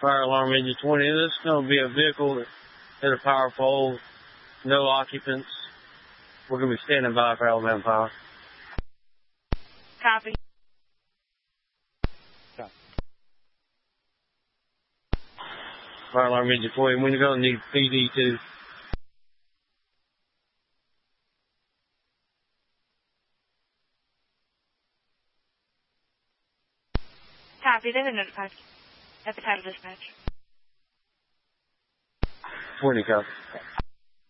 Fire alarm engine 20. This is going to be a vehicle that hit a power pole, no occupants. We're going to be standing by for Alabama Power. Copy. Fire alarm engine 20. We're going to need PD too. Copy. They've been notified. At the title dispatch. 20 copy.